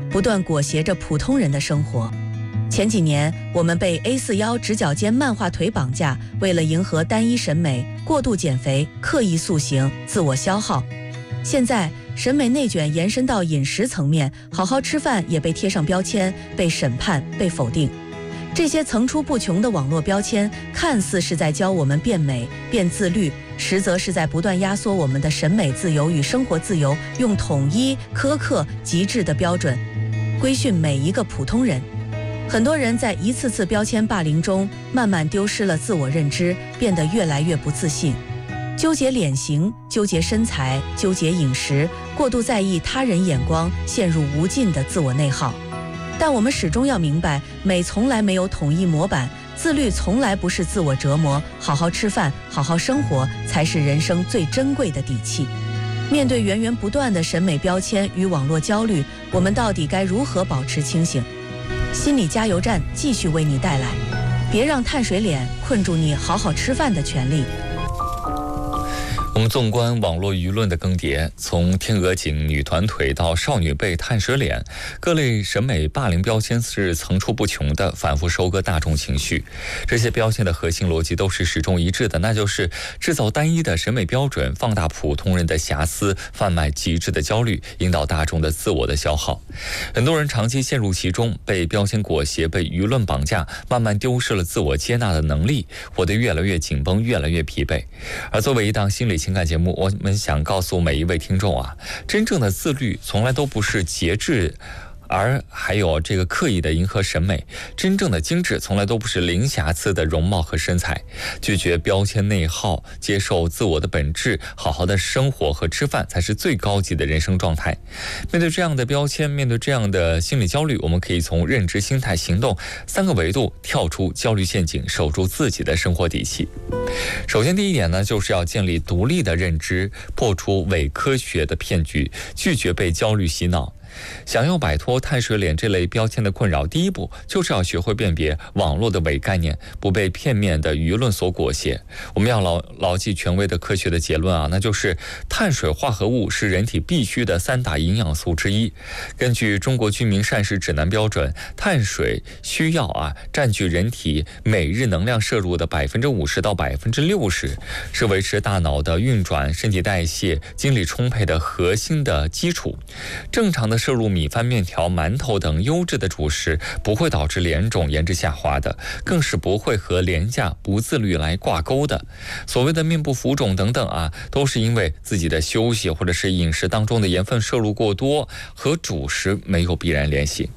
不断裹挟着普通人的生活。前几年，我们被 A4 腰直角肩漫画腿绑架，为了迎合单一审美，过度减肥、刻意塑形、自我消耗。现在，审美内卷延伸到饮食层面，好好吃饭也被贴上标签，被审判、被否定。这些层出不穷的网络标签，看似是在教我们变美、变自律，实则是在不断压缩我们的审美自由与生活自由，用统一、苛刻、极致的标准规训每一个普通人。很多人在一次次标签霸凌中，慢慢丢失了自我认知，变得越来越不自信，纠结脸型，纠结身材，纠结饮食，过度在意他人眼光，陷入无尽的自我内耗。但我们始终要明白，美从来没有统一模板，自律从来不是自我折磨，好好吃饭，好好生活，才是人生最珍贵的底气。面对源源不断的审美标签与网络焦虑，我们到底该如何保持清醒？心理加油站继续为你带来，别让碳水脸困住你好好吃饭的权利。 我们纵观网络舆论的更迭，从天鹅颈、女团腿到少女背、碳水脸，各类审美霸凌标签是层出不穷的，反复收割大众情绪。这些标签的核心逻辑都是始终一致的，那就是制造单一的审美标准，放大普通人的瑕疵，贩卖极致的焦虑，引导大众的自我的消耗。很多人长期陷入其中，被标签裹挟，被舆论绑架，慢慢丢失了自我接纳的能力，活得越来越紧绷，越来越疲惫。而作为一档心理情感节目，我们想告诉每一位听众啊，真正的自律从来都不是节制，而还有这个刻意的迎合审美，真正的精致从来都不是零瑕疵的容貌和身材。拒绝标签内耗，接受自我的本质，好好的生活和吃饭才是最高级的人生状态。面对这样的标签，面对这样的心理焦虑，我们可以从认知、心态、行动3个维度跳出焦虑陷阱，守住自己的生活底气。首先第一点呢，就是要建立独立的认知，破除伪科学的骗局，拒绝被焦虑洗脑。想要摆脱碳水脸这类标签的困扰，第一步就是要学会辨别网络的伪概念，不被片面的舆论所裹挟。我们要牢记权威的科学的结论啊，那就是碳水化合物是人体必须的3大营养素之一。根据中国居民膳食指南标准，碳水需要占据人体每日能量摄入的50%到60%，是维持大脑的运转、身体代谢、精力充沛的核心的基础。正常的摄入米饭、面条、馒头等优质的主食，不会导致脸肿、颜值下滑的，更是不会和廉价、不自律来挂钩的。所谓的面部浮肿等等都是因为自己的休息或者是饮食当中的盐分摄入过多，和主食没有必然联系。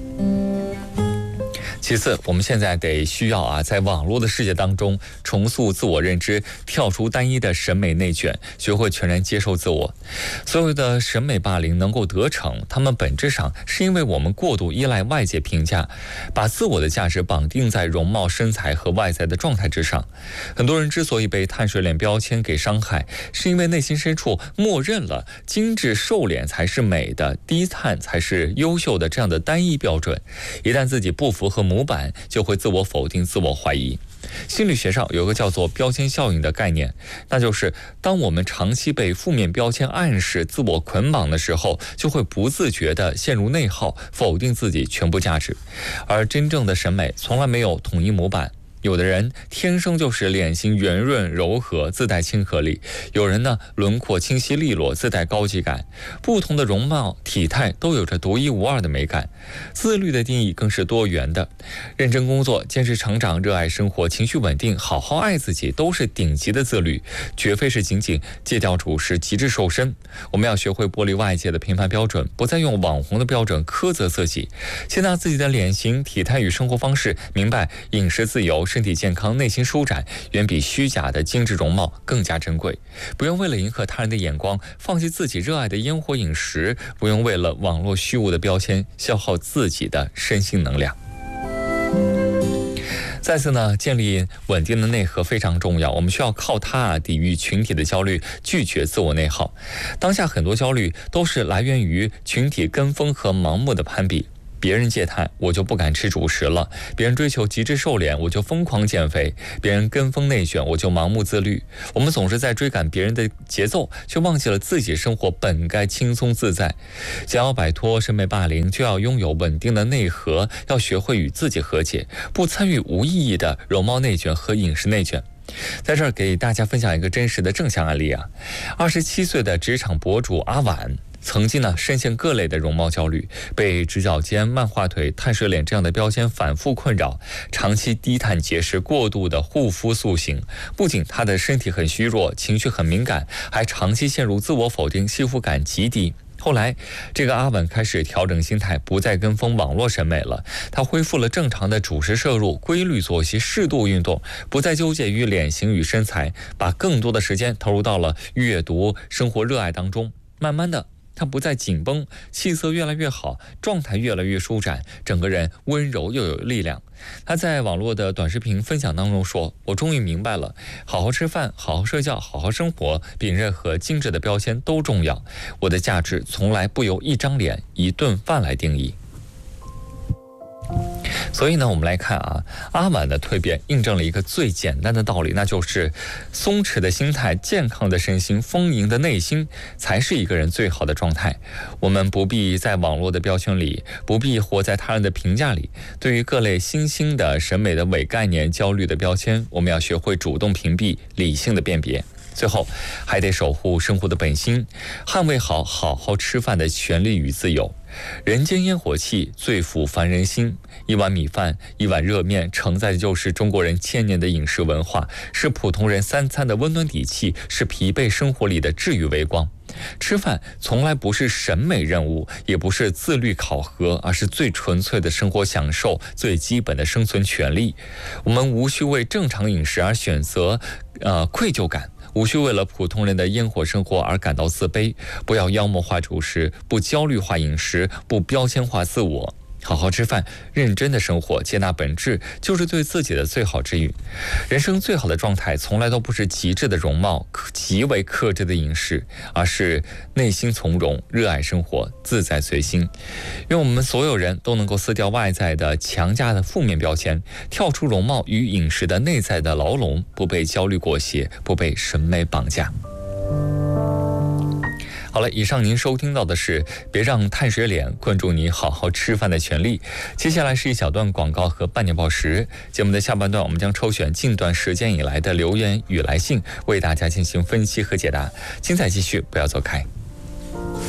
其次，我们现在需要在网络的世界当中重塑自我认知，跳出单一的审美内卷，学会全然接受自我。所有的审美霸凌能够得逞，它们本质上是因为我们过度依赖外界评价，把自我的价值绑定在容貌、身材和外在的状态之上。很多人之所以被碳水脸标签给伤害，是因为内心深处默认了精致瘦脸才是美的，低碳才是优秀的这样的单一标准。一旦自己不符合模板，就会自我否定、自我怀疑。心理学上有个叫做标签效应的概念，那就是当我们长期被负面标签暗示、自我捆绑的时候，就会不自觉地陷入内耗，否定自己全部价值。而真正的审美从来没有统一模板，有的人天生就是脸型圆润柔和，自带亲和力；有人呢轮廓清晰利落，自带高级感。不同的容貌体态都有着独一无二的美感。自律的定义更是多元的，认真工作、坚持成长、热爱生活、情绪稳定、好好爱自己，都是顶级的自律，绝非是仅仅戒掉主食、极致瘦身。我们要学会剥离外界的评判标准，不再用网红的标准苛责自己，接纳自己的脸型、体态与生活方式，明白饮食自由、身体健康、内心舒展远比虚假的精致容貌更加珍贵。不用为了迎合他人的眼光放弃自己热爱的烟火饮食，不用为了网络虚无的标签消耗自己的身心能量。再次呢，建立稳定的内核非常重要，我们需要靠它抵御群体的焦虑，拒绝自我内耗。当下很多焦虑都是来源于群体跟风和盲目的攀比。 别人戒碳，我就不敢吃主食了；别人追求极致瘦脸，我就疯狂减肥；别人跟风内卷，我就盲目自律。我们总是在追赶别人的节奏，却忘记了自己生活本该轻松自在。想要摆脱审美霸凌，就要拥有稳定的内核，要学会与自己和解，不参与无意义的容貌内卷和饮食内卷。在这儿给大家分享一个真实的正向案例啊，27岁的职场博主阿婉。曾经深陷各类的容貌焦虑，被直角肩、漫画腿、碳水脸这样的标签反复困扰，长期低碳节食，过度的护肤塑形，不仅她的身体很虚弱，情绪很敏感，还长期陷入自我否定，幸福感极低。后来，这个阿婉开始调整心态，不再跟风网络审美了。她恢复了正常的主食摄入，规律作息，适度运动，不再纠结于脸型与身材，把更多的时间投入到了阅读、生活热爱当中。慢慢的，他不再紧绷，气色越来越好，状态越来越舒展，整个人温柔又有力量。他在网络的短视频分享当中说，我终于明白了，好好吃饭，好好睡觉，好好生活，比任何精致的标签都重要。我的价值从来不由一张脸、一顿饭来定义。所以呢，我们来看阿婉的蜕变印证了一个最简单的道理，那就是松弛的心态、健康的身心、丰盈的内心才是一个人最好的状态。我们不必在网络的标签里，不必活在他人的评价里。对于各类新兴的审美的伪概念、焦虑的标签，我们要学会主动屏蔽，理性的辨别。最后还得守护生活的本心，捍卫好好吃饭的权利与自由。人间烟火气，最抚凡人心。一碗米饭，一碗热面，承载的就是中国人千年的饮食文化，是普通人三餐的温暖底气，是疲惫生活里的治愈微光。吃饭从来不是审美任务，也不是自律考核，而是最纯粹的生活享受，最基本的生存权利。我们无需为正常饮食而选择愧疚感，无需为了普通人的烟火生活而感到自卑。不要妖魔化主食，不焦虑化饮食，不标签化自我。好好吃饭，认真的生活，接纳本质，就是对自己的最好治愈。人生最好的状态，从来都不是极致的容貌、极为克制的饮食，而是内心从容，热爱生活，自在随心。愿我们所有人都能够撕掉外在的强加的负面标签，跳出容貌与饮食的内在的牢笼，不被焦虑裹挟，不被审美绑架。好了，以上您收听到的是别让碳水脸困住你好好吃饭的权利。接下来是一小段广告和半年报时。节目的下半段，我们将抽选近段时间以来的留言与来信，为大家进行分析和解答。精彩继续，不要走开。